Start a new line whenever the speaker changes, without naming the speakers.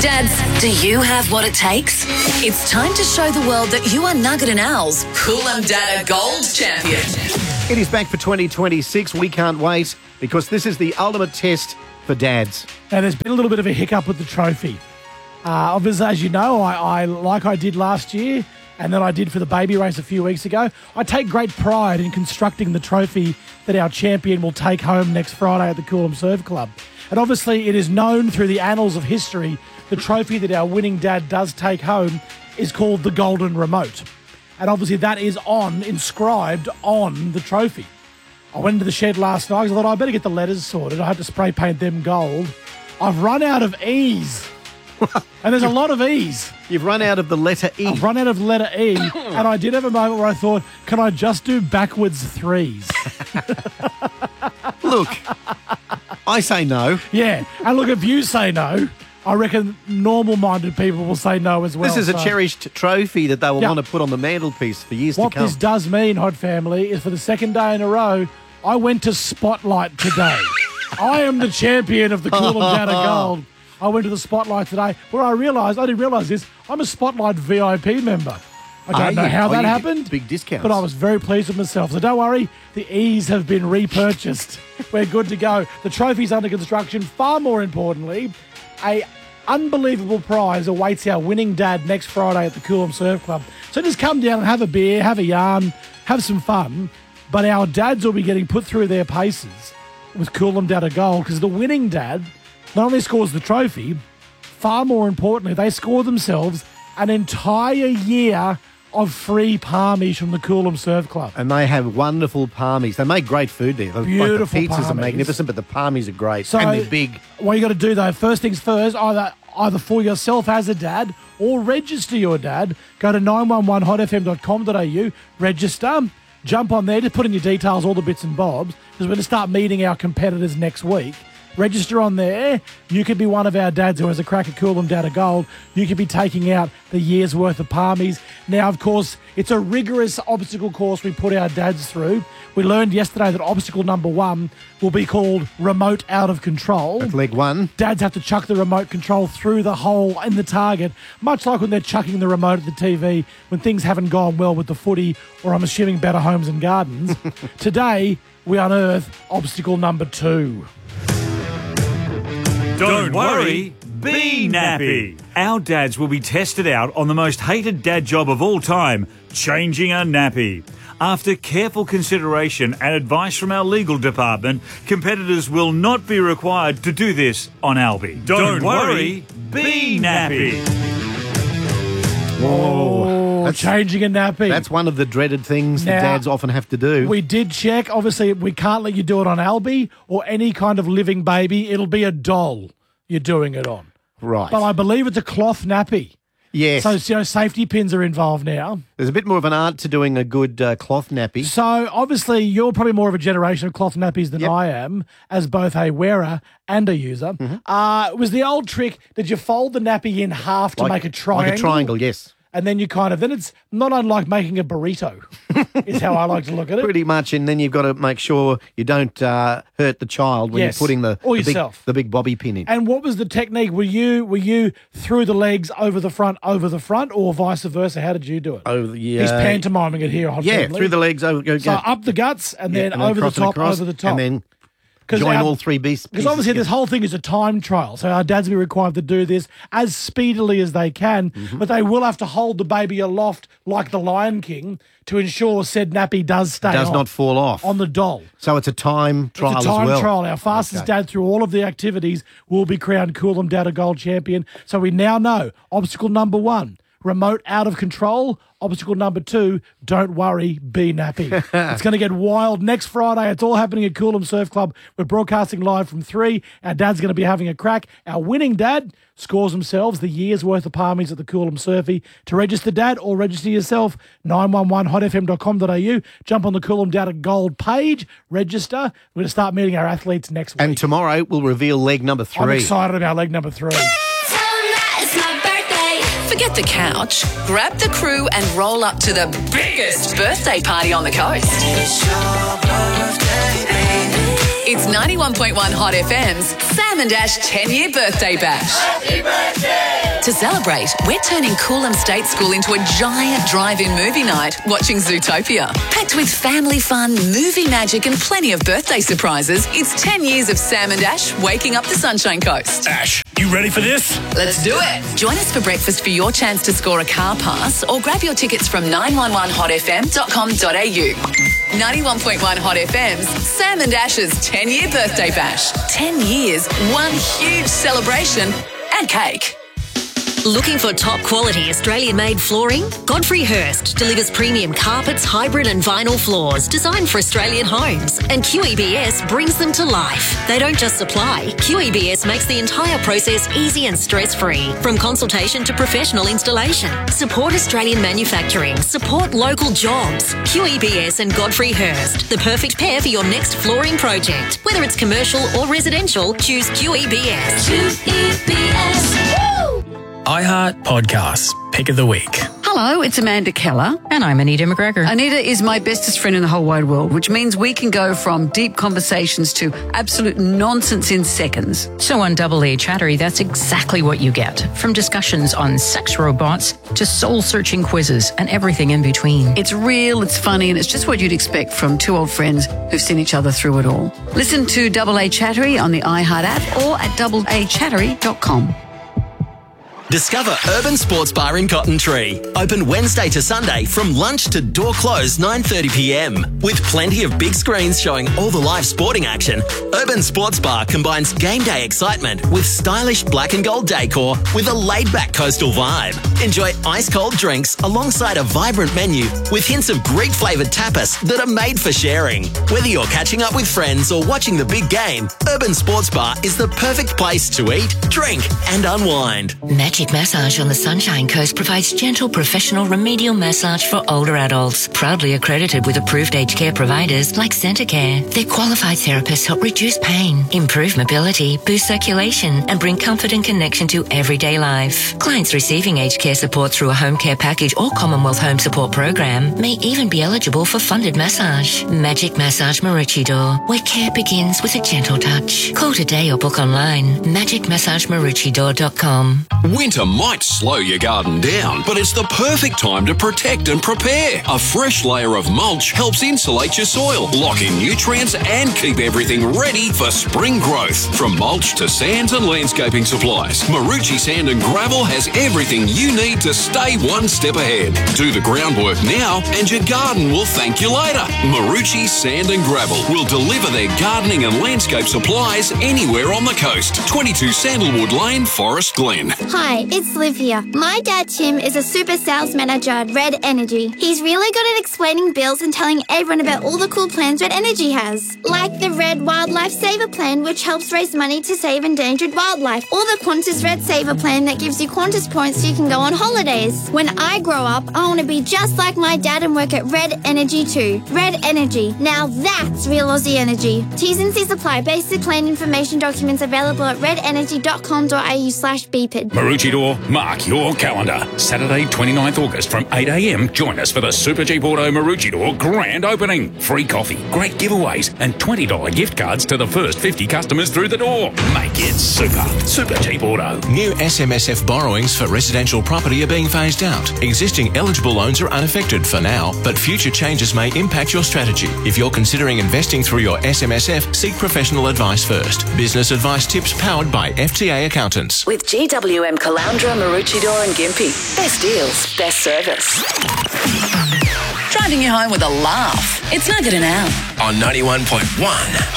Dads, do you have what it takes? It's time to show the world that you are Nugget and Owl's Coolam Data Gold champion.
It is back for 2026. We can't wait because this is the ultimate test for dads.
Now, there's been a little bit of a hiccup with the trophy. Obviously, as you know, I did last year, and then I did for the baby race a few weeks ago. I take great pride in constructing the trophy that our champion will take home next Friday at the Coolam Surf Club. And obviously, it is known through the annals of history, the trophy that our winning dad does take home is called the Golden Remote. And obviously, that is inscribed on the trophy. I went into the shed last night because I thought I better get the letters sorted. I had to spray paint them gold. I've run out of E's. And there's a lot of E's.
You've run out of the letter E.
I've run out of letter E. And I did have a moment where I thought, can I just do backwards threes?
Look, I say no.
Yeah. And look, if you say no, I reckon normal-minded people will say no as well.
This is a cherished trophy that they will want to put on the mantelpiece for years to come.
What this does mean, Hod family, is for the second day in a row, I went to Spotlight today. I am the champion of the Coolam Data Gold. I went to the Spotlight today where I didn't realise this, I'm a Spotlight VIP member. I don't know how that happened.
Big discounts.
But I was very pleased with myself. So don't worry, the E's have been repurchased. We're good to go. The trophy's under construction. Far more importantly, a unbelievable prize awaits our winning dad next Friday at the Coolam Surf Club. So just come down and have a beer, have a yarn, have some fun. But our dads will be getting put through their paces with Coolam Data Gold because the winning dad not only scores the trophy, far more importantly, they score themselves an entire year of free palmies from the Coolam Surf Club.
And they have wonderful palmies. They make great food there.
Beautiful
the pizzas
palmies.
are magnificent, but the palmies are great.
So,
and they're big.
What you got to do, though, first things first, either for yourself as a dad or register your dad. Go to 911hotfm.com.au, register, jump on there, just put in your details, all the bits and bobs, because we're going to start meeting our competitors next week. Register on there. You could be one of our dads who has a crack at Coolam Data Gold. You could be taking out the year's worth of palmies. Now, of course, it's a rigorous obstacle course we put our dads through. We learned yesterday that obstacle number 1 will be called remote out of control.
That's leg 1.
Dads have to chuck the remote control through the hole in the target, much like when they're chucking the remote at the TV when things haven't gone well with the footy or, I'm assuming, Better Homes and Gardens. Today, we unearth obstacle number 2.
Don't worry, be nappy. Our dads will be tested out on the most hated dad job of all time, changing a nappy. After careful consideration and advice from our legal department, competitors will not be required to do this on Albi. Don't worry, be nappy.
Whoa, changing a nappy.
That's one of the dreaded things that dads often have to do.
We did check. Obviously, we can't let you do it on Albi or any kind of living baby. It'll be a doll you're doing it on.
Right.
But I believe it's a cloth nappy.
Yes.
So, safety pins are involved now.
There's a bit more of an art to doing a good cloth nappy.
So, obviously, you're probably more of a generation of cloth nappies than I am, as both a wearer and a user. Was the old trick, did you fold the nappy in half to make a triangle?
Like a triangle, yes.
And then then it's not unlike making a burrito, is how I like to look at it.
Pretty much, and then you've got to make sure you don't hurt the child when you're putting the big bobby pin in.
And what was the technique? Were you through the legs over the front, or vice versa? How did you do it? He's pantomiming it here.
Through the legs, over.
So up the guts, and then over the top, over the top.
And then join all three pieces.
Because obviously this whole thing is a time trial. So our dads will be required to do this as speedily as they can, but they will have to hold the baby aloft like the Lion King to ensure said nappy does
not fall off
on the doll.
So it's a time trial as well.
It's a time trial. Our fastest dad through all of the activities will be crowned Coolam Data Gold champion. So we now know obstacle number 1, remote out of control. Obstacle number 2, don't worry, be nappy. It's going to get wild next Friday. It's all happening at Coolam Surf Club. We're broadcasting live from 3. Our dad's going to be having a crack. Our winning dad scores themselves the year's worth of palmies at the Coolam Surfy. To register dad or register yourself, 911hotfm.com.au. Jump on the Coolam Data Gold page, register. We're going to start meeting our athletes next week.
And tomorrow we'll reveal leg number 3.
I'm excited about leg number 3.
Forget the couch, grab the crew and roll up to the biggest birthday party on the coast. It's your birthday, baby. It's 91.1 Hot FM's Sam and Ash 10-year birthday bash. Happy birthday! To celebrate, we're turning Coolum State School into a giant drive-in movie night watching Zootopia. Packed with family fun, movie magic and plenty of birthday surprises, it's 10 years of Sam and Ash waking up the Sunshine Coast.
Ash, you ready for this?
Let's do it. Join us for breakfast for your chance to score a car pass or grab your tickets from 911hotfm.com.au. 91.1 Hot FM's Sam and Ash's 10-year birthday bash. 10 years, one huge celebration and cake.
Looking for top quality Australian-made flooring? Godfrey Hirst delivers premium carpets, hybrid and vinyl floors designed for Australian homes, and QEBS brings them to life. They don't just supply. QEBS makes the entire process easy and stress-free, from consultation to professional installation. Support Australian manufacturing. Support local jobs. QEBS and Godfrey Hirst, the perfect pair for your next flooring project. Whether it's commercial or residential, choose QEBS.
QEBS. Woo!
iHeart Podcasts, Pick of the Week.
Hello, it's Amanda Keller.
And I'm Anita McGregor.
Anita is my bestest friend in the whole wide world, which means we can go from deep conversations to absolute nonsense in seconds.
So on Double A Chattery, that's exactly what you get. From discussions on sex robots to soul-searching quizzes and everything in between.
It's real, it's funny, and it's just what you'd expect from two old friends who've seen each other through it all. Listen to Double A Chattery on the iHeart app or at doubleachattery.com.
Discover Urban Sports Bar in Cotton Tree. Open Wednesday to Sunday from lunch to door close 9:30pm. With plenty of big screens showing all the live sporting action, Urban Sports Bar combines game day excitement with stylish black and gold decor with a laid-back coastal vibe. Enjoy ice-cold drinks alongside a vibrant menu with hints of Greek-flavoured tapas that are made for sharing. Whether you're catching up with friends or watching the big game, Urban Sports Bar is the perfect place to eat, drink and unwind.
Magic Massage on the Sunshine Coast provides gentle, professional, remedial massage for older adults. Proudly accredited with approved aged care providers like Centacare. Their qualified therapists help reduce pain, improve mobility, boost circulation, and bring comfort and connection to everyday life. Clients receiving aged care support through a home care package or Commonwealth Home Support Program may even be eligible for funded massage. Magic Massage Maroochydore, where care begins with a gentle touch. Call today or book online. magicmassagemaroochydore.com.
Winter might slow your garden down, but it's the perfect time to protect and prepare. A fresh layer of mulch helps insulate your soil, lock in nutrients, and keep everything ready for spring growth. From mulch to sands and landscaping supplies, Marucci Sand and Gravel has everything you need to stay one step ahead. Do the groundwork now, and your garden will thank you later. Marucci Sand and Gravel will deliver their gardening and landscape supplies anywhere on the coast. 22 Sandalwood Lane, Forest Glen.
Hi, it's Liv here. My dad Tim is a super sales manager at Red Energy. He's really good at explaining bills and telling everyone about all the cool plans Red Energy has. Like the Red Wildlife Saver Plan, which helps raise money to save endangered wildlife. Or the Qantas Red Saver Plan that gives you Qantas points so you can go on holidays. When I grow up, I want to be just like my dad and work at Red Energy too. Red Energy. Now that's real Aussie energy. T's and C's apply. Basic plan information documents available at redenergy.com.au/BPID.
Maroochydore, mark your calendar. Saturday, 29th August from 8am. Join us for the Super Cheap Auto Maroochydore grand opening. Free coffee, great giveaways, and $20 gift cards to the first 50 customers through the door. Make it super. Super Cheap Auto.
New SMSF borrowings for residential property are being phased out. Existing eligible loans are unaffected for now, but future changes may impact your strategy. If you're considering investing through your SMSF, seek professional advice first. Business advice tips powered by FTA Accountants.
With GWM Caloundra, Maroochydore and Gympie. Best deals, best service. Driving you home with a laugh. It's Nugget and Al.
On 91.1